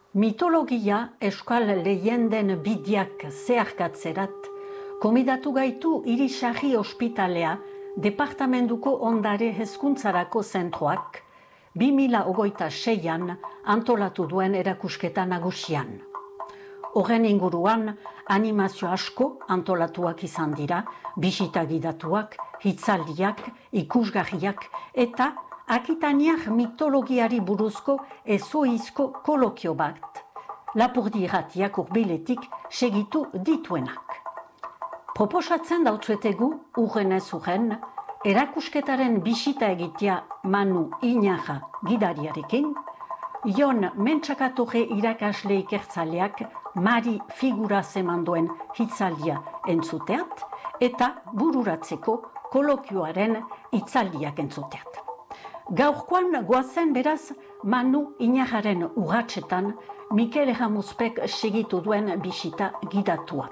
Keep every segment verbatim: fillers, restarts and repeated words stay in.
Mitologia euskal leyenden bidiak zeharkatzerat, komidatu gaitu Irisarri ospitalea departamentuko ondare hezkuntzarako zentroak bi mila hogeita seian antolatu duen erakusketa nagusian. Horren inguruan, animazio asko antolatuak izan dira, bisita gidatuak, hitzaldiak, ikusgarriak eta Akitaniak mitologiari buruzko ezoizko kolokio bat, Lapurdi irratiak urbiletik segitu dituenak. Proposatzen dautzuetegu urrenez urren, erakusketaren bisita egitea Manu Iñaja gidariarekin, Jon Mentsakatorre irakasle ikertzaleak Mari figura zemandoen hitzaldia entzuteat eta bururatzeko kolokioaren hitzaldiak entzuteat. Gaurkoan goazen beraz Manu Iñajaren urratsetan Mikel Ramuzpek segitu duen bisita gidatuat.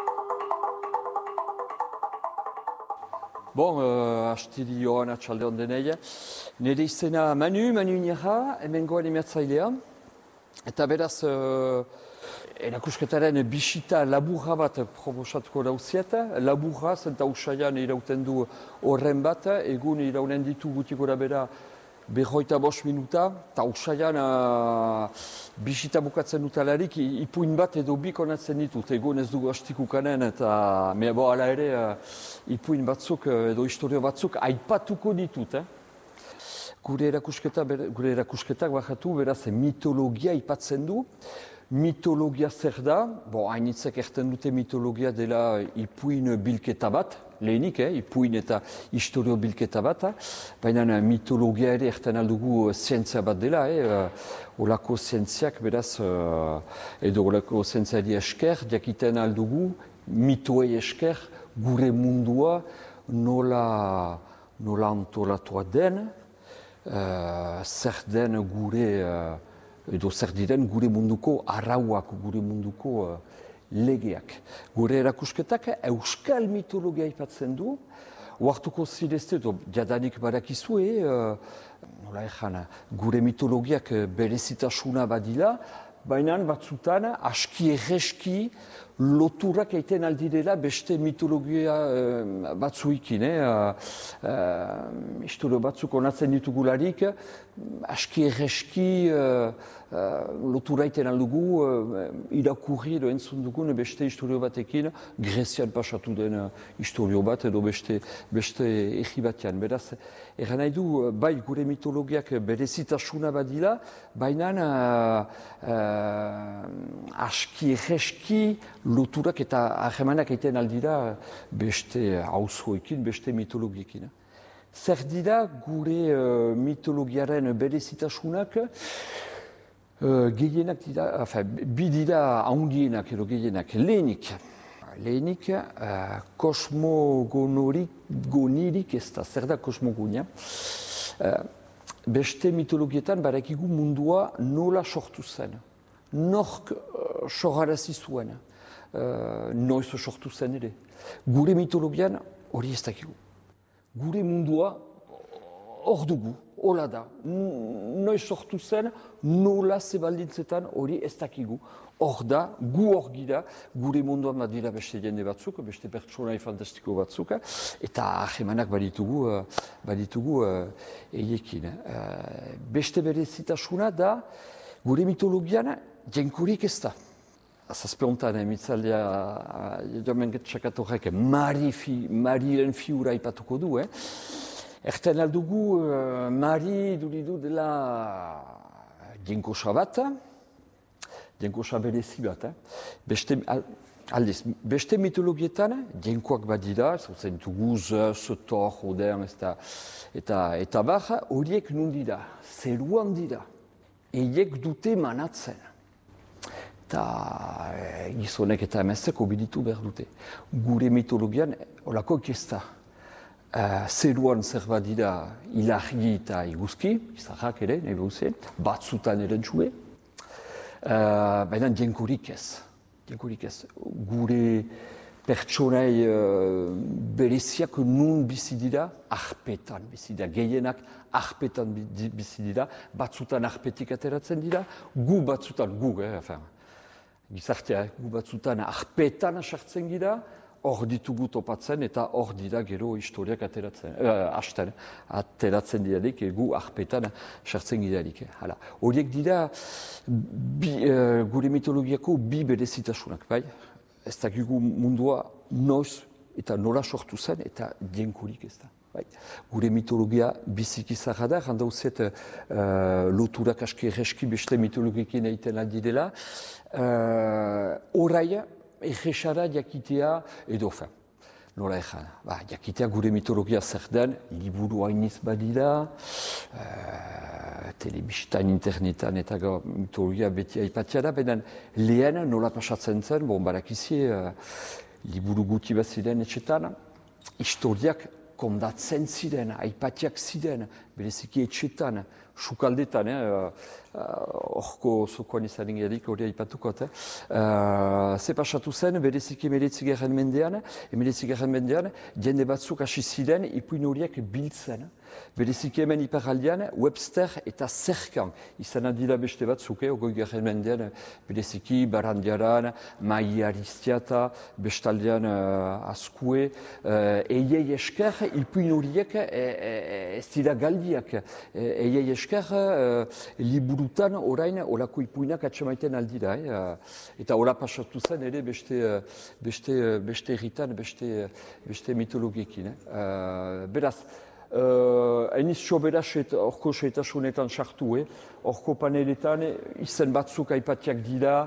Bon, uh, astiri joan atxalde hon denei. Nire izena Manu, Manu Iñaja, hemengo animatzailea. Eta beraz, uh, erakusketaren bisita laburra bat proposatuko dauziet. Laburra, zenta usaian irauten du horren bat, egun iraunen ditu gutik gora bera berroita bost minuta, eta usaian uh, bisita bukatzen dutalarik ipuin bat edo bi konatzen ditut. Egun ez dugu astikukanen, eta mea bo ala ere uh, ipuin batzuk edo historio batzuk aipatuko ditut. Eh? Gure erakusketa, gure erakusketak bajatu, beraz, mitologia aipatzen du. Mitologia zer da? Bo, hainitzek erten dute mitologia dela ipuin bilketa bat, lehenik, eh? Ipuin eta historio bilketa bat. Baina mitologia ere erten aldugu zientzia bat dela, eh? Olako zientziak, beraz, edo olako zientziari esker, diakiten aldugu, mitoei esker, gure mundua nola, nola antolatua den, Uh, zer den gure, uh, edo zer diren gure munduko arauak, gure munduko uh, legeak. Gure erakusketak euskal mitologia aipatzen du, oartuko zirezte, edo jadanik badakizue, uh, nola ezan, gure mitologiak berezitasuna badila, baina batzutan aski erreski loturak egiten aldirela beste mitologia uh, batzuikin. Eh? Uh, uh, Historio batzuk onatzen ditugularik, aski erreski uh, uh, lotura egiten aldugu, uh, irakurri edo entzun dugun beste historio batekin, Grezian pasatu den uh, historio bat edo beste, beste egi batean. Beraz, erran nahi du, bai gure mitologiak berezitasuna badila, baina uh, uh, aski erreski loturak eta ahemanak egiten aldira beste auzoekin, beste mitologiekin. Zer dira gure uh, mitologiaren berezitasunak, uh, gehienak dira, enfin, bi dira haundienak edo gehienak. Lehenik, lehenik uh, kosmogonirik ez da, zer da kosmogonia? Uh, beste mitologietan badakigu mundua nola sortu zen. Nork uh, sorarazi zuen. Uh, noiz sortu zen ere. Gure mitologian hori ez dakigu. Gure mundua hor dugu, hola da. Noiz sortu zen, nola zebaldintzetan hori ez dakigu. Hor da, gu hor gira, gure munduan badira beste jende batzuk, beste pertsonai fantastiko batzuk, eta ahemanak baditugu, uh, baditugu uh, eiekin. Uh, beste berezitasuna da, gure mitologian jenkurik ez da. Zazpe honetan, emitzaldia, jomen getxakatorrek, Mari fi, Mariren fiura ipatuko du, eh? Erten aldugu, uh, Mari duridu dela jenkosa bat, jenkosa berezi bat, eh? Beste, aldiz, beste mitologietan, jenkoak badira, zauzen duguz, Zetor, Oden, eta, eta, eta bar, horiek nun dira, zeruan dira, eiek dute manatzen. Eta e, gizonek eta emezek obiditu behar dute. Gure mitologian, holako ekesta, e, zeruan zer badira ilargi eta iguzki, izarrak ere, nahi behuzen, batzutan eren txue, e, baina jenkurik ez. Jenkurik ez. Gure pertsonai uh, bereziak nun bizi dira, arpetan bizi dira, gehienak arpetan bizi dira, batzutan arpetik ateratzen dira, gu batzutan, gu, eh, enfin, gizartea, gu batzutan arpetan sartzen gira, hor ditugu topatzen eta hor dira gero historiak ateratzen, uh, hasten, ateratzen dirarik, gu arpetan sartzen gidarik. Hala. Horiek dira bi, uh, gure mitologiako bi berezitasunak, bai? Ez dakigu mundua noiz eta nola sortu zen eta dienkurik ez da. Bai. Gure mitologia biziki zaharra da, janda uzet uh, loturak aski erreski beste mitologiekin egiten aldi dela. Uh, Horai, erresara jakitea edo fen. Nola ezan, ba, jakitea gure mitologia zer den, liburu hainiz badira, uh, telebistan, internetan eta mitologia beti aipatia da, benen lehen nola pasatzen zen, bon, barakizi, uh, liburu guti bat ziren etxetan, historiak kondatzen ziren, aipatiak ziren, bereziki etxetan, sukaldetan, horko eh, uh, zokoan izan ingerik, hori aipatuko. Eh? Uh, ze pasatu zen, bereziki emeretzigarren mendean, emeretzigarren mendean, jende batzuk hasi ziren, ipuin horiek biltzen. Bereziki hemen iparaldean, Webster eta Zerkan izan dira beste batzuk, hogeigarren mendean, bereziki Barandiaran, Mai Aristiata, bestaldean uh, Azkue, uh, eiei esker, ipuin horiek e, e, ez dira galdiak. E, eiei esker, uh, liburutan orain olako ipuinak atxamaiten aldira. Eh? Eta hola pasatu zen ere beste, beste, beste erritan, beste, beste mitologiekin. Eh? Uh, beraz, hainiz uh, soberaz orko seitasunetan sartu, eh? Orko paneletan izen batzuk aipatiak dira,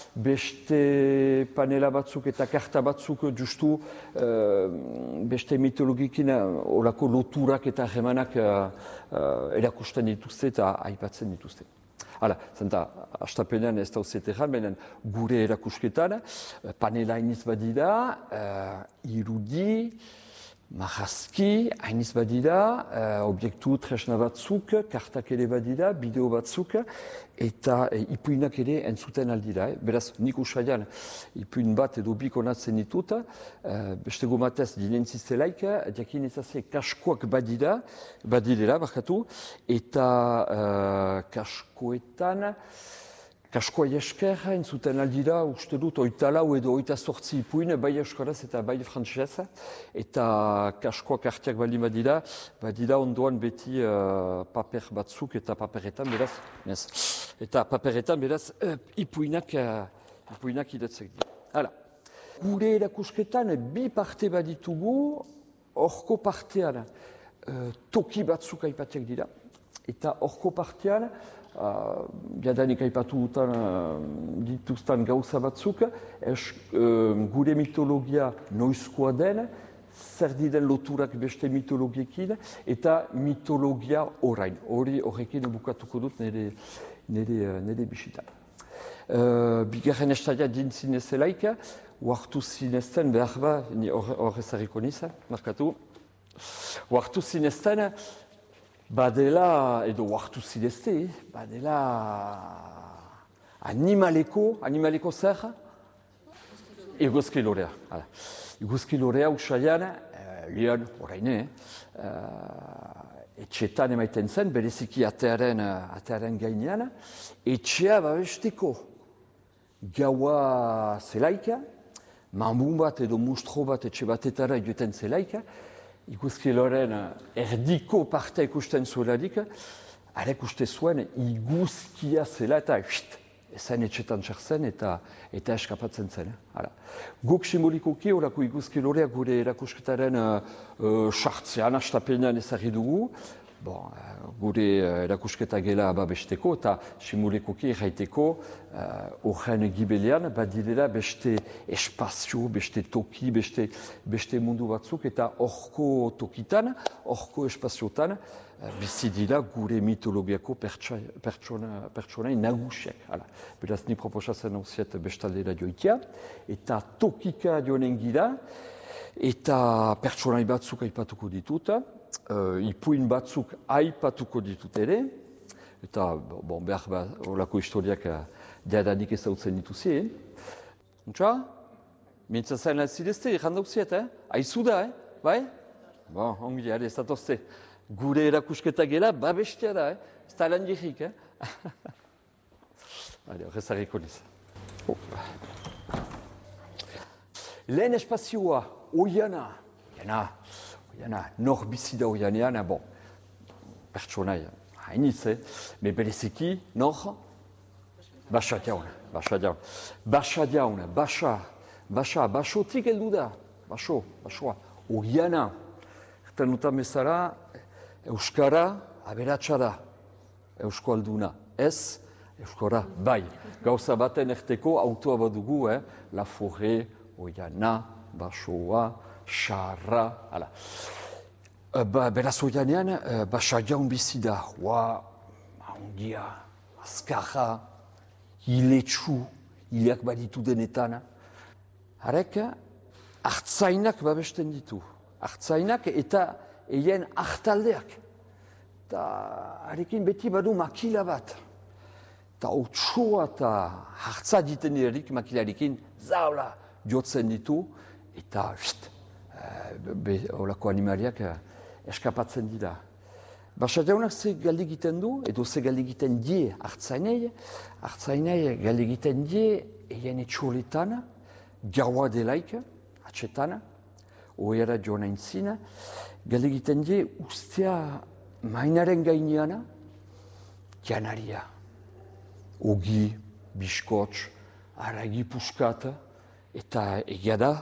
beste panela batzuk eta karta batzuk justu uh, beste mitologikin olako loturak eta remanak uh, uh, erakusten dituzte eta aipatzen dituzte. Hala, zenta, astapenean ez dauzeteran, benen gure erakusketan, panela hainiz badira, uh, irudi, marrazki, hainiz badira, uh, objektu tresna batzuk, kartak ere badira, bideo batzuk, eta e, ipuinak ere entzuten aldira. Eh? Beraz, nik usaian ipuin bat edo bik onatzen ditut, uh, beste gomatez dinentziztelaik, diakin ezaze kaskoak badira, badirela, barkatu, eta uh, kaskoetan, kaskoa esker, entzuten aldira, uste dut, oita lau edo oita sortzi ipuin, bai euskaraz eta bai frantsez, eta kaskoak artiak bali badira, badira ondoan beti uh, paper batzuk eta paperetan, beraz, yes. Eta paperetan, beraz, uh, ipuinak, uh, ipuinak idatzek dira. Hala. Gure erakusketan bi parte baditugu, horko partean uh, toki batzuk aipatiak dira, eta horko partean, Uh, jadanik aipatu dutan uh, dituztan gauza batzuk, es, uh, gure mitologia noizkoa den, zer diren loturak beste mitologiekin, eta mitologia orain. Hori horrekin bukatuko dut nire, nire, nire bisitan. Uh, bigarren estadia dintzin ezelaik, uartu zinezten, behar ba, horrezariko niz, markatu, uartu zinezten, badela, edo uartu zidezte, badela animaleko, animaleko zer? Eguzki lorea. Eguzki lorea usaian, uh, lian, oraine, uh, etxetan emaiten zen, bereziki atearen, atearen gainean, etxea babesteko gaua zelaika, mambun bat edo mustro bat etxe batetara joeten zelaika, Iguzki loren erdiko partea ikusten zuelarik, arek uste zuen iguzkia zela eta xt, ezen etxetan txartzen eta eta eskapatzen zen. Hala. Guk simbolikoki horako iguzki lorea gure erakusketaren sartzean, uh, uh, astapenean ezagri dugu, bon, uh, gure erakusketa gela babesteko eta simbolikoki erraiteko horren uh, gibelean badirela beste espazio, beste toki, beste, beste mundu batzuk eta horko tokitan, horko espaziotan uh, bizi dira gure mitologiako pertsona, pertsonai nagusiak. Hala. Beraz, ni proposatzen hauziet bestaldera joitia eta tokika joanen gira eta pertsonai batzuk aipatuko ditut. Uh, ipuin batzuk aipatuko ditut ere, eta bon, behar ba, olako historiak uh, diadanik ezautzen dituzi. Eh? Untsa? Mintzatzen ez zirezte, irrandauziet, eh? Aizu da, eh? Bai? Bon, ongi, ade, zatozte. Gure erakusketa gela, babestia da, eh? Ez da lan jirrik, eh? Ade, horrezareko niz. Oh. Lehen espazioa, oiana. Oiana, oiana, nor bizi da oianean, bon. Pertsonai, hainitz, eh? Me bereziki, nor? Basa jauna, basa jauna. Basa jauna, basa, basa, basotik heldu da. Baso, basoa. Oiana. Ertan utan bezala, euskara, aberatsa da. Eusko alduna. Ez, euskara, bai. Gauza baten erteko, autoa badugu, eh? La forêt, oiana, basoa, xarra, hala. Ba, beraz oianean, basa jaun bizi da. Ua, ondia, azkarra, hiletsu, hileak baditu denetan. Harek, hartzainak babesten ditu. Hartzainak eta eien hartaldeak. Eta harekin beti badu makila bat. Eta otsoa eta hartza diten erik makilarekin zaula jotzen ditu. Eta pst, be, olako animaliak eskapatzen dira. Basa jaunak ze galde egiten du, edo ze galde egiten die hartzainei. Hartzainei galde egiten die eien etxoletan, gaua delaik, atxetan, oera joan aintzina, galde egiten die ustea mainaren gainean, janaria. Ogi, biskots, aragi puskat, eta egia da,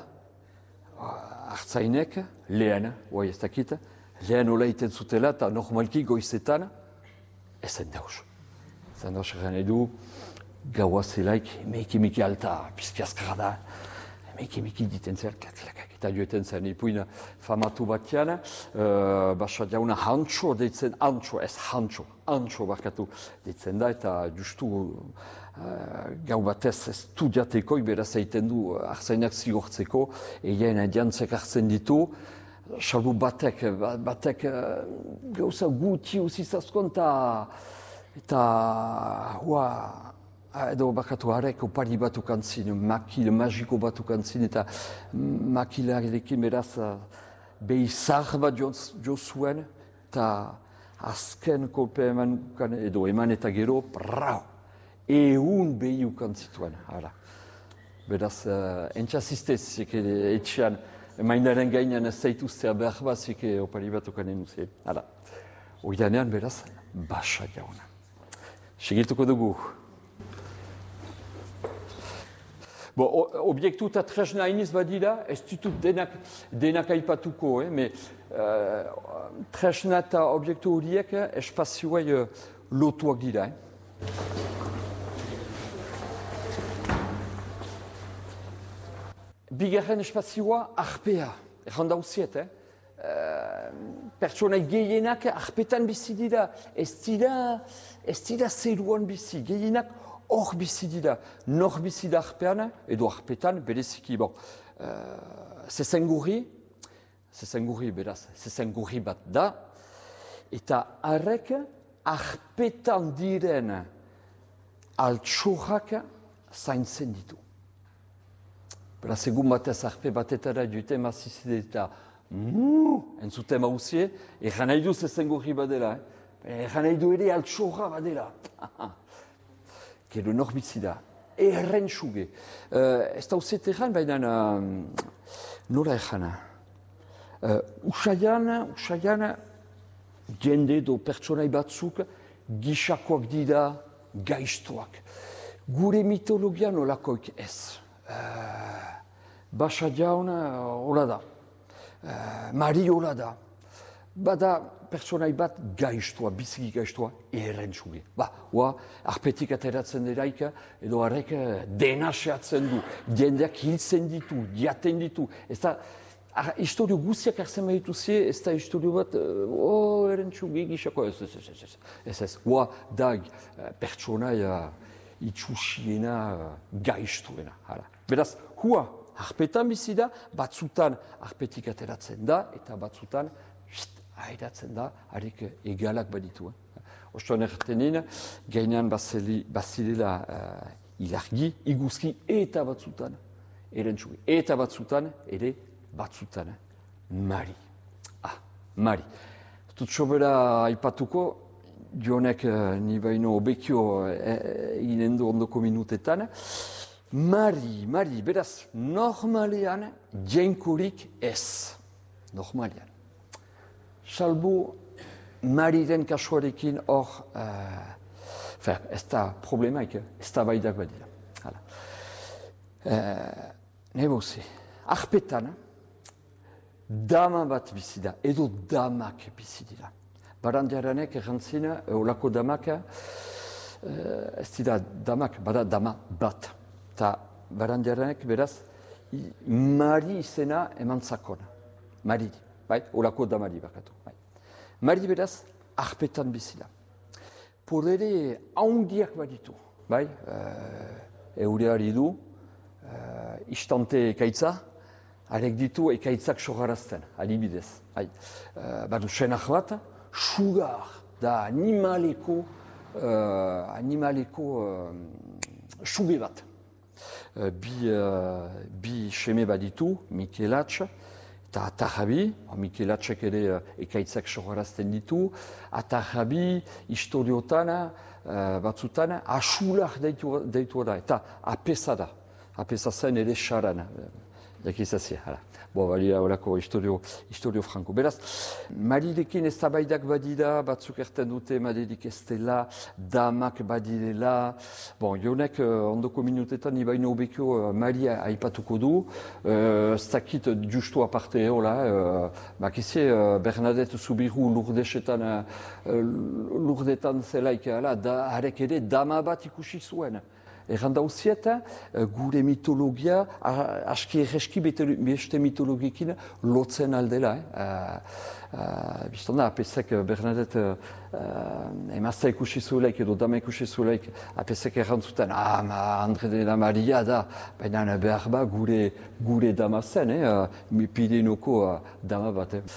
hartzainek, lehen, oai ez dakit, lehen hola iten zutela, eta normalki goizetan, ezen dauz. Ezen dauz, egin edu, gaua zelaik, emeiki miki alta, pizki azkara da, emeiki miki diten zer, eta joeten zen, ipuina famatu batean, uh, basa jauna hantxo deitzen, hantxo, ez hantxo, hantxo barkatu deitzen da, eta justu uh, gau batez ez du jateko, beraz egiten du, arzainak zigortzeko, egin jantzek hartzen ditu, salbu batek, batek gauza guti uzizazkon eta eta hua edo bakatu harek opari batu kantzin, makil, magiko batu kantzin eta makilarekin beraz behi zahar bat jo zuen eta azken kolpe eman edo eman eta gero prau, ehun behi ukan zituen. Beraz, entxasiztezik etxean mainaren gainean ez zaituztea behar bazik opari bat okanen uzi. Hala, oidanean beraz, basa jauna. Segituko dugu. Bo, obiektu eta tresna iniz badira, ez ditut denak, denak aipatuko, eh? Me, uh, tresna eta obiektu horiek espazioa uh, lotuak dira. Eh? Bigarren espazioa, arpea. Erranda uziet, eh? Uh, pertsona gehienak arpetan bizi dira. Ez dira, ez dira zeruan bizi. Gehienak hor bizi dira. Nor bizi da arpean, edo arpetan, bereziki. Bon. Uh, zezengurri, zezengurri beraz, zezengurri bat da. Eta harrek arpetan diren altxorrak zaintzen ditu. Beraz, egun batez arpe batetara dute mazizide eta muu, entzute mauzie, erran nahi du zezengurri badela, eh? Erran nahi du ere altxorra badela. Gero nor bitzi da, erren txuge. Uh, ez da uzet erran, baina uh, nola erran. Uh, usaian, usaian, jende do pertsonai batzuk gisakoak dira gaiztoak. Gure mitologia nolakoik ez. Uh, Basa jaun, hola da. Uh, Mari hola da. Bada pertsonai bat gaiztua, biziki gaiztua, errentzuge. Ba, hoa, arpetik ateratzen diraik, edo harrek dena sehatzen du. Jendeak hiltzen ditu, diaten ditu. Ez da, historio guziak hartzen behitu zie, ez da historio bat, oh, errentzuge gixako, ez, ez, ez, ez. Ez, ez, hoa, dag, pertsonai itxusiena, gaiztuena. Hala. Beraz, hua, arpetan bizi da, batzutan arpetik ateratzen da, eta batzutan ahiratzen da, harik egalak baditu. Eh? Ostoan ertenin, gainean bazilela uh, ilargi, iguzki eta batzutan erantzugi. Eta batzutan, ere batzutan, Mari. Ah, Mari. Dut sobera aipatuko, Jonek ni baino obekio eginen du ondoko minutetan. Mari, Mari, beraz, normalean jainkorik ez. Normalean. Salbu Mariren kasuarekin hor, uh, ez da problemaik, ez da baidak badira. Uh, Nebozi, arpetan, dama bat bizi da, edo damak bizi dira. Barandiaranek errantzina, olako damak, uh, ez dira damak, bada dama bat. Eta barandiaranek beraz, Mari izena eman zakona. Mari, bai, olako damari bakatu. Bai. Mari beraz, arpetan bizi da. Podere haundiak baditu, bai, uh, eureari du, uh, istante ekaitza, arek ditu ekaitzak sogarazten, adibidez. Bai. Uh, badu senak bat, sugar da animaleko, uh, animaleko uh, suge bat. Uh, bi, uh, bi seme baditu, Mikelatx, eta Atahabi, Mikelatxek ere uh, ekaitzak sogarazten ditu, Atahabi historiotan, uh, batzutan, asular deitu, deitu da, eta apesa da, apesa zen ere xaran, jakizazia, hala. Bo, balia horako historio, historio franko. Beraz, Marirekin ez tabaidak badira, batzuk erten dute Maririk ez dela, damak badirela. Bon, Jonek ondoko minutetan ibaino obekio uh, Maria aipatuko du. Uh, ez dakit justu aparte hola, uh, bakizie uh, Bernadette Zubiru lurdesetan, uh, lurdetan zelaik, hala, da, harek ere dama bat ikusi zuen. Erran dauzieta, gure mitologia, aski erreski beste mitologikin lotzen aldela. Eh? Bistan da, apesek Bernadette uh, emazta ikusi zuelaik edo dama ikusi zuelaik, apesek erran zuten, ah, ma Andre de la Maria da, baina behar ba gure, gure dama zen, eh? Pirinoko uh, dama bat. Eh?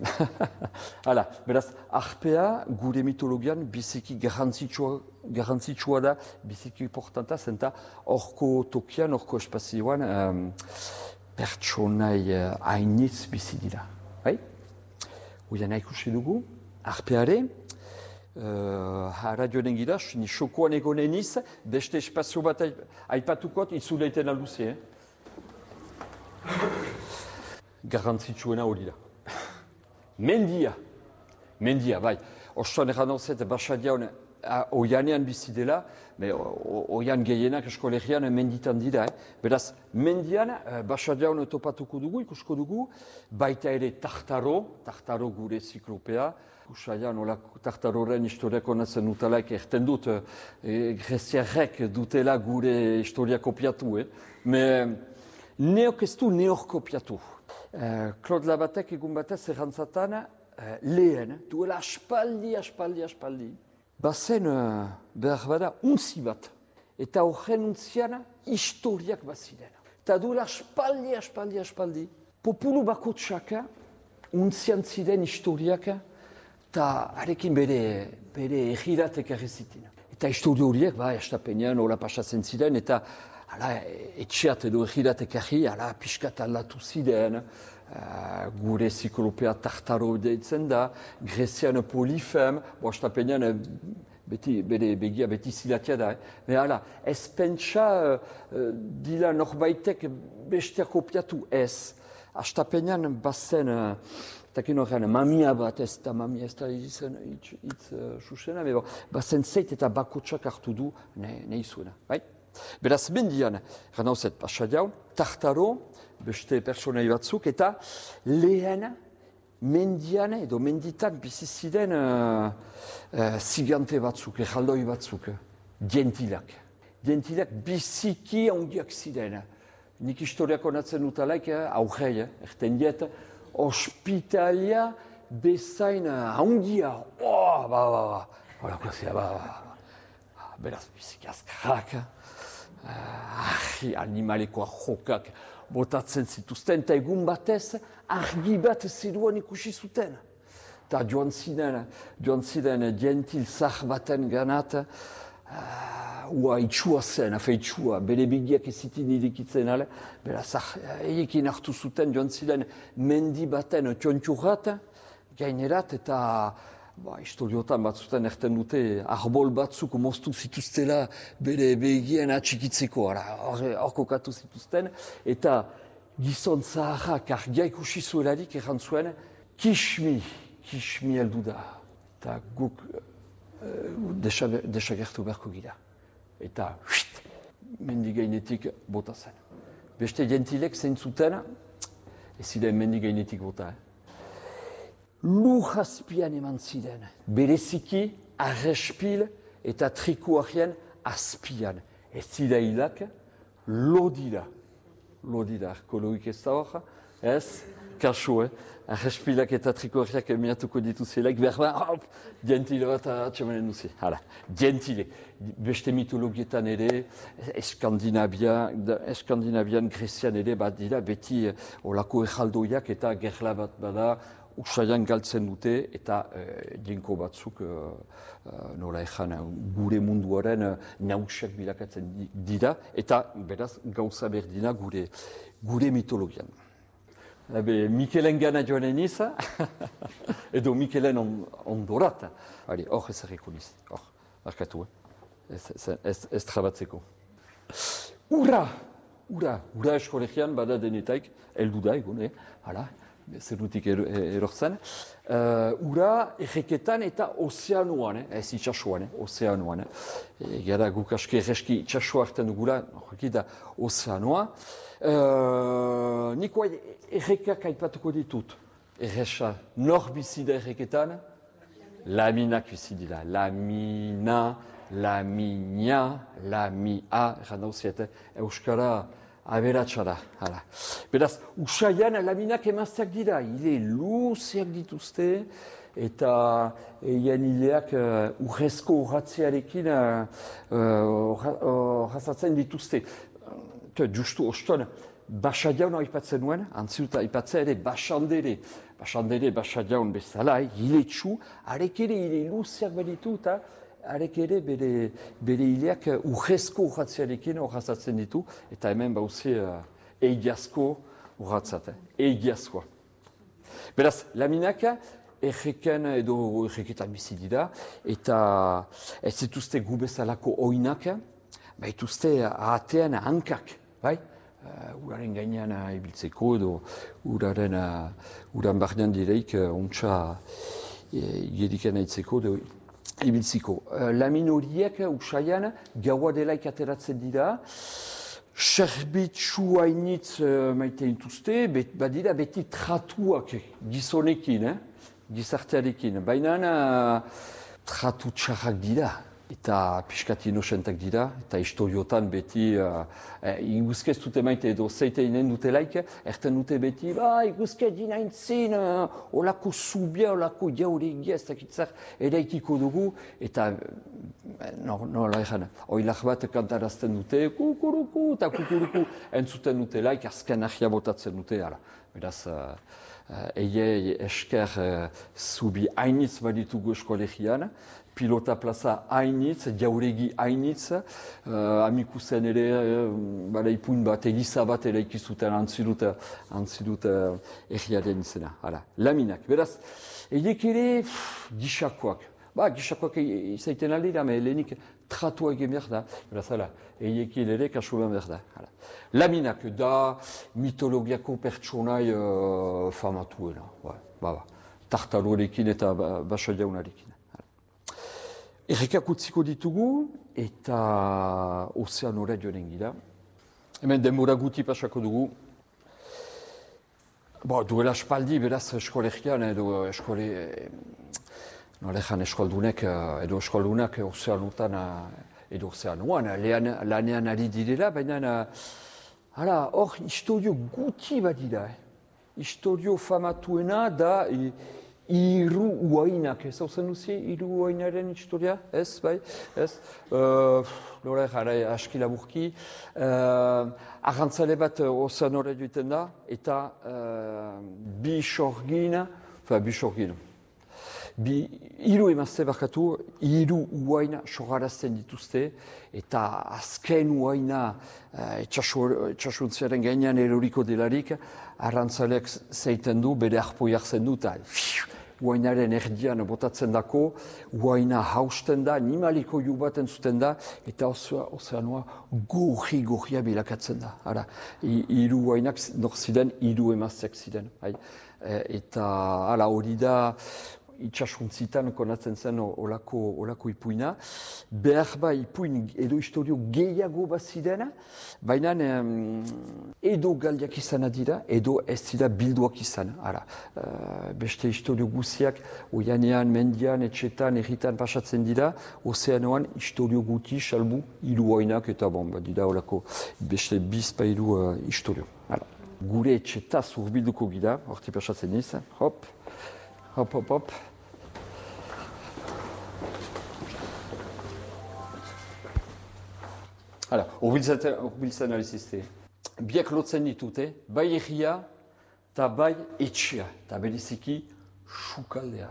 Hala, beraz, arpea gure mitologian biziki garrantzitsua, garrantzitsua da, biziki importanta, zenta horko tokian, horko espazioan, um, pertsonai uh, hainitz bizi dira. Bai? Uian ikusi dugu, arpeare, uh, radioen gira, ni xokoan egonen iz, beste espazio bat aipatukot, itzuleiten alduzi, eh? Garrantzitsuena hori da. Mendia, mendia, bai. Osoan erran dauzet, Basadiaun oianean bizi dela, oian gehienak eskolegian menditan dira. Eh? Beraz, mendian Basadiaun topatuko dugu, ikusko dugu, baita ere Tartaro, Tartaro gure ziklopea. Usaian, Tartaroren historiako nazen utalaik erten dut, e, greziarrek dutela gure historia kopiatu. Eh? Me neok ez du neok kopiatu. Uh, Claude Labatek egun batez errantzatan uh, lehen, duela aspaldi, aspaldi, aspaldi. Bazen uh, behar bada untzi bat, eta horren untzian historiak baziren. Eta duela aspaldi, aspaldi, aspaldi, populu bakotsak untzian ziren historiak, eta harekin bere, bere egiratek errezitin. Eta historio horiek, ba, estapenean, hola pasatzen ziren, eta hala, etxeat edo egiratek erri, hala, pixkat aldatu ziren, uh, gure ziklopea Tartaro deitzen da, Grezian Polifem, bo, estapenean, beti, bere begia beti zilatia da. Eh? Hala, ez pentsa uh, dila norbaitek beste kopiatu ez. Astapenean bazen, uh, takin horrean, mamia bat ez da, mamia ez da izan hitz susena, uh, bazen zeit eta bakotsak hartu du nahi zuena. Bai? Beraz, mendian, ranauzet, Basadiaun, Tartaro, beste personai batzuk, eta lehen mendian edo menditan bizi ziren uh, uh, zigante batzuk, erraldoi batzuk, dientilak. Dientilak biziki ongiak ziren. Nik historiako natzen utalaik, aurrei, erten diet, ospitalia bezain ongia, oh, ba, ba, ba, horako zia, ba, ba, beraz, biziki azkarrak, Argi animaleko jokak botatzen zituzten, eta egun batez argi bat ziruan ikusi zuten. Eta joan ziren, joan ziren dientil zah baten ganat, uh, ua itxua zen, afe itxua, bere begiak ezitin irikitzen ale, beraz, eiekin hartu zuten joan ziren mendi baten tiontxurrat, gainerat, eta ba, historiotan batzuten erten dute arbol batzuk moztu zituztela bere begien atxikitzeko, hor kokatu zituzten, eta gizon zaharrak argia ikusi zuelarik erran zuen, kismi, kismi heldu da, eta guk desagertu beharko gira. Eta, huit, mendi gainetik bota zen. Beste gentilek zein zuten, ez ziren mendi gainetik bota. Eh? Lur azpian eman ziren, bereziki, arrespil eta trikuarien azpian. Ez zira hilak, lodira. Lodira, arkeologik ez da hor, ez? Kasu, eh? Arrespilak eta trikuarriak emiatuko dituzelaik, behar hop, gentile bat atxamanen duzi. Hala, gentile. Beste mitologietan ere, Eskandinavia, Eskandinavian, Grezian ere, bat dira, beti olako ejaldoiak eta gerla bat bada, usaian galtzen dute, eta eh, jenko batzuk, eh, nola ezan, gure munduaren eh, nausiak bilakatzen dira, eta beraz gauza berdina gure, gure mitologian. Ebe, Mikelen gana joanen iza, edo Mikelen on, ondorat. Hori, hor ez erreko niz, hor, arkatu, eh? ez, ez, ez, ez trabatzeko. Ura! Ura! Ura eskolegian bada denetaik, heldu da egun, eh? Hala, zerutik er, erortzen. Uh, ura erreketan eta ozeanuan, eh? Ez itxasuan, eh? Ozeanuan. Eh? Gara guk aski erreski itxasua hartzen dugula, horreki da ozeanua. Uh, Niko errekak aipatuko ditut. Erresa, nor bizi da erreketan? Laminak bizi dira. Lamina, lamina, lamia, erran dauziet, euskara aberatxara. Beraz, usaian laminak emazteak dira, hile luzeak dituzte, eta eien hileak uh, urrezko urratzearekin urrazatzen uh, uh, dituzte. Uh, justu oston, basadiaun aipatzen nuen, antziuta aipatzen ere basandere, basandere basadiaun bezala, hile txu, arek ere hile luzeak baditu, eta arek ere bere, bere hileak urrezko urratzearekin urrazatzen ditu, eta hemen bauzi uh, eigiazko urratzat, eigiazkoa. Beraz, laminak erreken edo erreketan bizi dira, eta ez zituzte gu bezalako oinak, baituzte ahatean hankak, bai? Uh, uraren gainean uh, ibiltzeko edo uraren uh, uran barnean direik uh, ontsa igeriken uh, aitzeko edo ibiltziko. Uh, lamin horiek usaian gaua delaik ateratzen dira, serbitzu hainitz uh, maite intuzte, bet, badira beti tratuak gizonekin, eh? Gizartearekin, baina uh, tratu txarrak dira. Eta piskat inosentak dira, eta historiotan beti uh, eh, iguzkez dute maite edo zeite inen dutelaik, erten dute beti, ba, iguzkez dinaintzin, uh, olako zubia, olako jauregia, ez dakitzak eraikiko dugu, eta, no, no, laizan, oilak bat kantarazten dute, kukuruku, eta kukuruku entzuten dutelaik, azken ahia botatzen dute, ara. Beraz, uh, uh, eie esker uh, zubi hainitz baditugu eskolegian, pilota plaza hainitz, jauregi hainitz, uh, amikusen ere, uh, bada ipuin bat, egiza bat ere ikizuten antzidut, antzidut uh, erriaren izena. Hala, laminak. Beraz, eiek ere, gixakoak. Ba, gixakoak izaiten aldira, me helenik tratua egin behar da. Beraz, hala, eiek ere kasulan behar da. Hala. Laminak, da mitologiako pertsonai uh, famatuena. Ba, ba, tartarorekin eta basa jaunarekin. Errekak utziko ditugu eta ozeanora joanen gira. Hemen denbora guti pasako dugu. Bo, duela espaldi, beraz, eskolegian edo eskole... Nolejan eskoldunek edo eskoldunak ozeanutan edo ozeanuan, lanean ari direla, baina hala, hor, historio guti badira. Eh? Historio famatuena da... Iru uainak, ez hau zen duzi, iru uainaren historia, ez, bai, ez? Uh, Nora, jara, aski laburki. Uh, Arrantzale bat ozeanora joiten da, eta uh, bi sorgin, fa, bi sorgin. bi, hiru emazte barkatu, hiru uaina sogarazten dituzte, eta azken uaina etxasuntziaren gainean eroriko delarik, arrantzaleak zeiten du, bere arpoi hartzen du, eta uainaren erdian botatzen dako, uaina hausten da, animaliko ju baten zuten da, eta ozeanoa gorri-gorria bilakatzen da. Ara, hiru uainak nor ziren, hiru emazteak ziren. Hai. Eta hala hori da, itxasuntzitan konatzen zen olako, olako ipuina. Behar ba ipuin edo historio gehiago bat ziren, baina em, edo galdiak izan dira, edo ez dira bilduak izan. Ara, uh, beste historio guziak, oianean, mendian, etxetan, erritan pasatzen dira, ozeanoan historio guti, salbu, hiru oinak, eta bon, bat dira olako beste bizpa hiru uh, historio. Ara. Gure etxetaz urbilduko gira, horti pasatzen niz, hop, hop, hop, hop. Hala, urbiltzen alizizte. Biak lotzen ditute, bai egia eta bai etxea, eta beriziki sukaldea.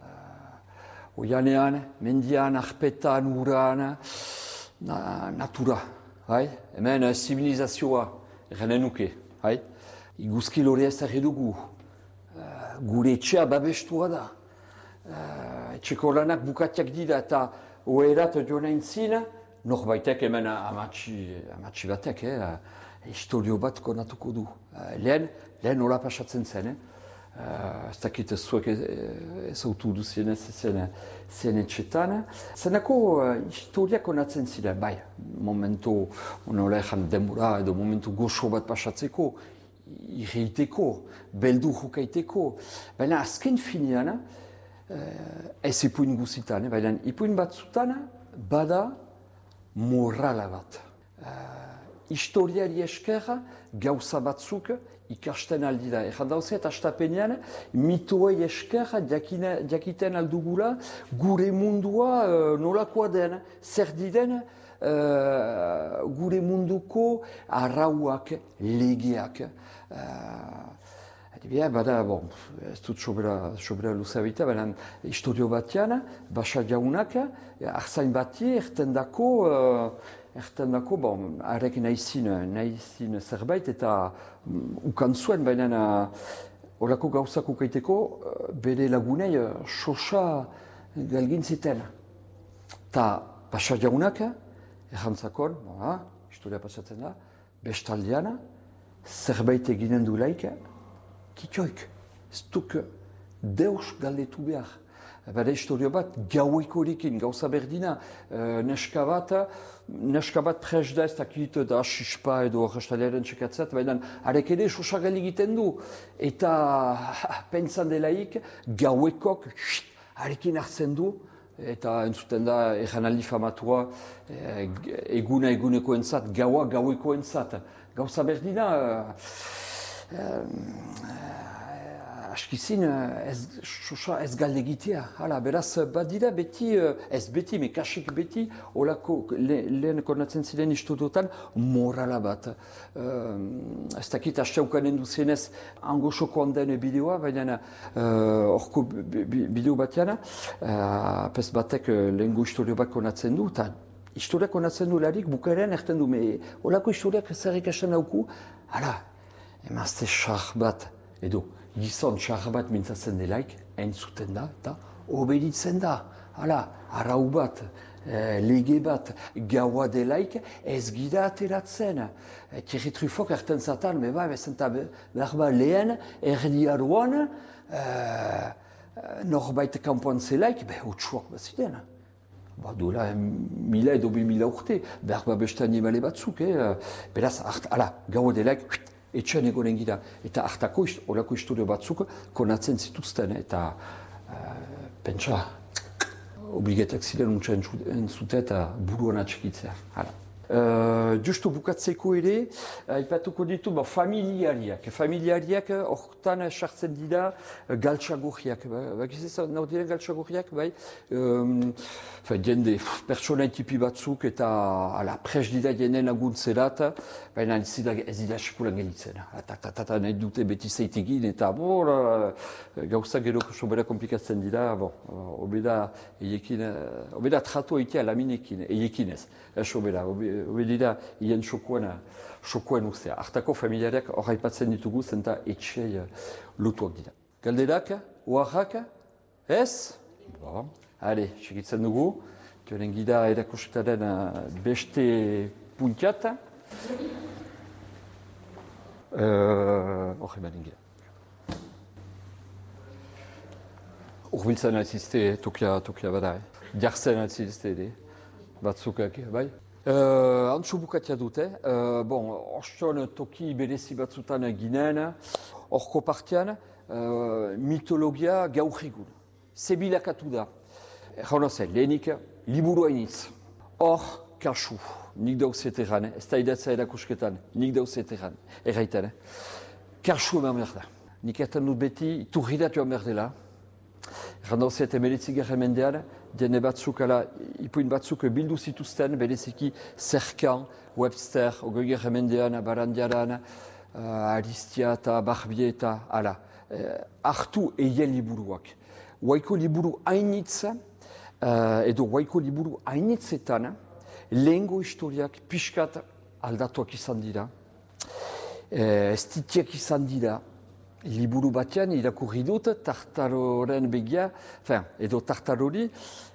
Uh, Oianean, mendian, arpetan, uran, na, natura. Hai? Hemen zibilizazioa errenen nuke. Hai? Iguzki lorea ez erri dugu. Uh, gure etxea babestua da. Uh, etxeko lanak bukatiak dira eta oerat joan aintzina, norbaitek hemen amatxi, amatxi batek, eh, historio bat konatuko du. Uh, lehen, lehen hola pasatzen zen, eh? Uh, ez dakit zuek ezautu duzien ez zen, zen etxetan. Zenako uh, historia konatzen ziren, bai, momentu, nola ezan denbora edo momentu goxo bat pasatzeko, irreiteko, beldu jokaiteko. Baina azken finean, uh, ez ipuin guzitan, eh? Baina ipuin batzutan bada morala bat. Uh, historiari esker gauza batzuk ikasten aldira. Egan dauzet, astapenean, mitoei esker jakiten aldugula gure mundua uh, nolakoa den, zer diren uh, gure munduko arrauak, legeak. Uh, Adibia, bada, bon, ez dut sobera, sobera luzabita, baina historio batean, basa jaunak, arzain bati, ertendako, uh, ertendako, bon, arek nahizin, nahizin zerbait, eta um, ukan zuen, baina horako uh, gauzak ukaiteko, uh, bere lagunei uh, sosa galgin ziten. Ta basa jaunak, errantzakon, bon, historia pasatzen da, bestaldean, zerbait eginen du laik, kitioik, ez duk deus galdetu behar. Bada historio bat, gauekorikin, gauza berdina, uh, neska bat, neska bat pres da ez dakit da sispa edo restalearen txekatzat, baina arek ere sosagal egiten du. Eta pentsan delaik, gauekok arekin hartzen du, eta entzuten da erranaldi famatua eh, eguna eguneko entzat, gaua gaueko entzat. Gauza berdina, uh, uh, askizin ez, sosa ez galdegitea. Hala, beraz, badira beti, ez beti, mekasik beti, olako le, lehen konatzen ziren historiotan morala bat. Uh, ez dakit, hasteukanen duzienez, angosoko handean bideoa, baina horko uh, bideo batean, uh, pez batek lehengo historio bat konatzen du, eta historiak konatzen du larik, bukaeran erten du, me, olako historiak zer ikasten dauku, hala, emazte xar bat, edo, gizon xar bat mintzatzen delaik, entzuten da, eta obeditzen da. Hala, arau bat, e, lege bat, gaua delaik, ez gira ateratzen. E, Thierry Truffaut erten zatan, me bai, bezenta behar ba lehen, erdiaruan, e, norbait kanpoan zelaik, be, utsuak baziden. Ba, duela, mila edo bi mila urte, behar ba beste animale batzuk, eh? Beraz, hart, ala, gaua delaik, etxean egonen gira. Eta hartako, olako historio batzuk konatzen zituzten, eta uh, pentsa, obligetak ziren untsa entzute eta buruan atxikitzea. Hala. Uh, justu bukatzeko ere, aipatuko ditu bon, familiariak. Familiariak hortan sartzen dira galtsagurriak. Bakizez, nahi diren galtsagurriak, bai? Um, jende, pertsonai tipi batzuk eta ala, pres dira jenen aguntzerat, baina ez dira, ez dira sekulan gelitzen. Atatata nahi dute beti zeitegin eta bor, gauza gero sobera komplikatzen dira, bon, obeda, eiekin, obeda tratu eitea laminekin, eiekin ez. Ez obeda, obedira, hien xokoen, xokoen uzea. Artako familiareak hor haipatzen ditugu, zenta etxei lotuak dira. Galderak, oaxak, ez? Bon, hale, segitzen dugu. Joaren gira erakusketaren beste puntiat. Hor emanen gira. Urbiltzen altzizte tokia, tokia bada, eh? Jartzen altzizte ere. Batzukak, bai? Uh, Antxo bukatia dute. Uh, bon, Orston toki berezi batzutan ginen, horko partian, uh, mitologia gaur egun. Zebilakatu da. Erraunazen, lehenik, liburu hainitz. Hor, kasu, nik dauzeteran, ez da idatza erakusketan, nik dauzeteran, erraiten. Kasu eman behar da. Nik ertan dut beti, iturridat joan behar dela. Errandauzet emeletzigarren mendean, jende batzuk, ala, ipuin batzuk bildu zituzten, bereziki Zerkan, Webster, ogeigarren mendean, Barandiaran, uh, Aristia eta Barbie eta ala. Uh, hartu eien liburuak. Waiko liburu hainitz, uh, edo waiko liburu hainitzetan, lehengo historiak pixkat aldatuak izan dira, uh, estitiak izan dira. Liburu batean irakurri dut, Tartaroren begia, fin, edo Tartarori,